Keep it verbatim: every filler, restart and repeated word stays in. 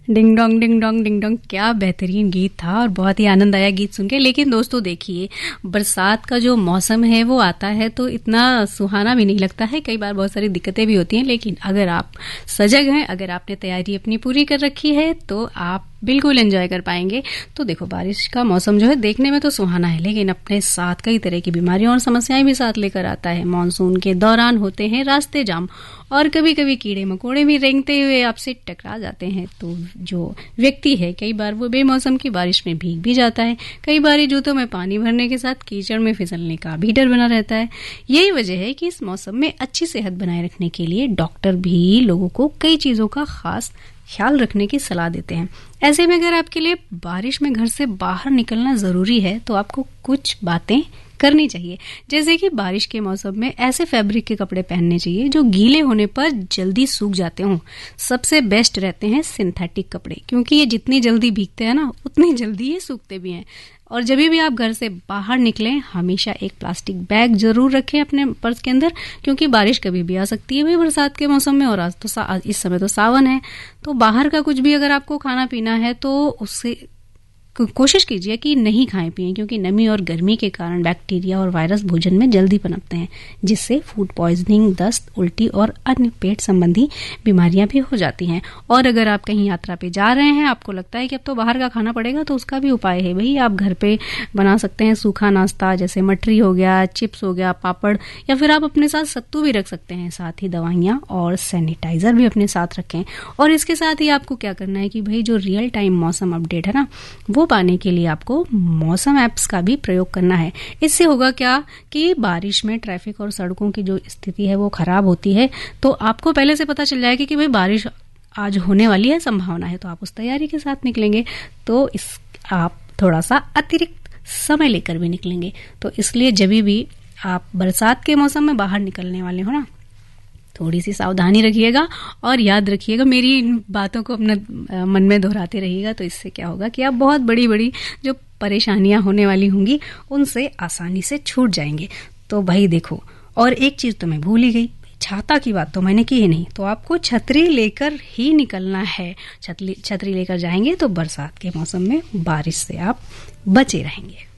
Ding dong ding dong ding dong, क्या बेहतरीन गीत था और बहुत ही आनंद आया गीत सुन के। लेकिन दोस्तों देखिए, बरसात का जो मौसम है वो आता है तो इतना सुहाना भी नहीं लगता है, कई बार बहुत सारी दिक्कतें भी होती हैं। लेकिन अगर आप सजग हैं, अगर आपने तैयारी अपनी पूरी कर रखी है तो आप बिल्कुल एंजॉय कर पाएंगे। तो देखो, बारिश का मौसम जो है देखने में तो सुहाना है, लेकिन अपने साथ कई तरह की बीमारियां और समस्याएं भी साथ लेकर आता है। मानसून के दौरान होते हैं रास्ते जाम, और कभी कभी कीड़े मकोड़े भी रेंगते हुए आपसे टकरा जाते हैं। तो जो व्यक्ति है कई बार वो बेमौसम की बारिश में भीग भी जाता है, कई बार जूतों में पानी भरने के साथ कीचड़ में फिसलने का भी डर बना रहता है। यही वजह है कि इस मौसम में अच्छी सेहत बनाए रखने के लिए डॉक्टर भी लोगों को कई चीजों का खास ख्याल रखने की सलाह देते हैं। ऐसे में अगर आपके लिए बारिश में घर से बाहर निकलना जरूरी है तो आपको कुछ बातें करनी चाहिए। जैसे कि बारिश के मौसम में ऐसे फैब्रिक के कपड़े पहनने चाहिए जो गीले होने पर जल्दी सूख जाते हों। सबसे बेस्ट रहते हैं सिंथेटिक कपड़े, क्योंकि ये जितनी जल्दी भीगते हैं ना उतनी जल्दी ये सूखते भी हैं। और जब भी आप घर से बाहर निकलें, हमेशा एक प्लास्टिक बैग जरूर रखें अपने पर्स के अंदर, क्योंकि बारिश कभी भी आ सकती है भाई बरसात के मौसम में। और आज तो आज इस समय तो सावन है, तो बाहर का कुछ भी अगर आपको खाना पीना है तो उससे कोशिश कीजिए कि नहीं खाएं पिएं, क्योंकि नमी और गर्मी के कारण बैक्टीरिया और वायरस भोजन में जल्दी पनपते हैं, जिससे फूड पॉइजनिंग, दस्त, उल्टी और अन्य पेट संबंधी बीमारियां भी हो जाती हैं। और अगर आप कहीं यात्रा पे जा रहे हैं, आपको लगता है कि अब तो बाहर का खाना पड़ेगा, तो उसका भी उपाय है भाई, आप घर पे बना सकते हैं सूखा नाश्ता, जैसे मटरी हो गया, चिप्स हो गया, पापड़, या फिर आप अपने साथ सत्तू भी रख सकते हैं। साथ ही दवाइयां और सैनिटाइजर भी अपने साथ रखें। और इसके साथ ही आपको क्या करना है कि भाई जो रियल टाइम मौसम अपडेट है ना, वो पाने के लिए आपको मौसम ऐप्स का भी प्रयोग करना है। इससे होगा क्या कि बारिश में ट्रैफिक और सड़कों की जो स्थिति है वो खराब होती है, तो आपको पहले से पता चल जाएगा कि भाई बारिश आज होने वाली है, संभावना है, तो आप उस तैयारी के साथ निकलेंगे। तो इस आप थोड़ा सा अतिरिक्त समय लेकर भी निकलेंगे। तो इसलिए जब भी आप बरसात के मौसम में बाहर निकलने वाले हो ना, थोड़ी सी सावधानी रखिएगा और याद रखिएगा, मेरी इन बातों को अपना मन में दोहराते रहिएगा। तो इससे क्या होगा कि आप बहुत बड़ी बड़ी जो परेशानियां होने वाली होंगी उनसे आसानी से छूट जाएंगे। तो भाई देखो, और एक चीज तो मैं भूल ही गई, छाता की बात तो मैंने की ही नहीं, तो आपको छतरी लेकर ही निकलना है। छतरी छतरी लेकर जाएंगे तो बरसात के मौसम में बारिश से आप बचे रहेंगे।